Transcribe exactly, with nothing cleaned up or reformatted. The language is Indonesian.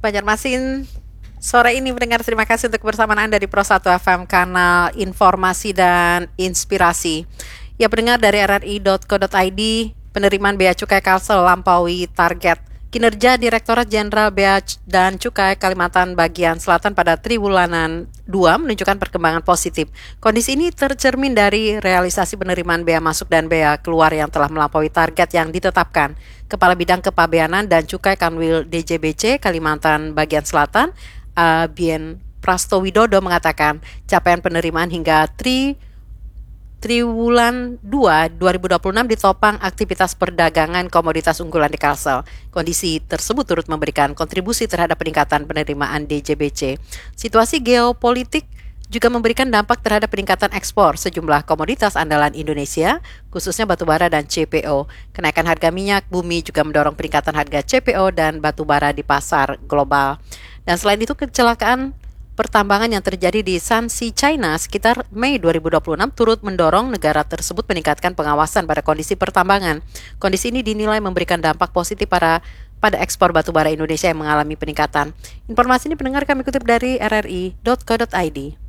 Banjarmasin. Sore ini mendengar, terima kasih untuk kebersamaan Anda di Pro satu F M, kanal informasi dan inspirasi. Ya, pendengar dari r r i dot co dot i d, penerimaan bea cukai Kalsel lampaui target. Kinerja Direktorat Jenderal Bea dan Cukai Kalimantan Bagian Selatan pada triwulan dua menunjukkan perkembangan positif. Kondisi ini tercermin dari realisasi penerimaan bea masuk dan bea keluar yang telah melampaui target yang ditetapkan. Kepala Bidang Kepabeanan dan Cukai Kanwil D J B C Kalimantan Bagian Selatan, Bien Prastowidodo mengatakan capaian penerimaan hingga tri Triwulan dua dua ribu dua puluh enam ditopang aktivitas perdagangan komoditas unggulan di Kalsel. Kondisi tersebut turut memberikan kontribusi terhadap peningkatan penerimaan D J B C. Situasi geopolitik juga memberikan dampak terhadap peningkatan ekspor sejumlah komoditas andalan Indonesia, khususnya batubara dan C P O. Kenaikan harga minyak bumi juga mendorong peningkatan harga C P O dan batubara di pasar global. Dan selain itu, kecelakaan pertambangan yang terjadi di Shanxi, China sekitar Mei dua ribu dua puluh enam turut mendorong negara tersebut meningkatkan pengawasan pada kondisi pertambangan. Kondisi ini dinilai memberikan dampak positif para pada ekspor batubara Indonesia yang mengalami peningkatan. Informasi ini pendengar kami kutip dari r r i dot co dot i d.